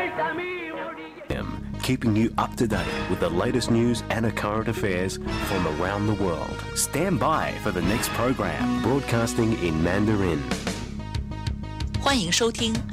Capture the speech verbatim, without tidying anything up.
Keeping you up to date with the latest news and current affairs from around the world. Stand by for the next program, broadcasting in Mandarin. 欢迎收听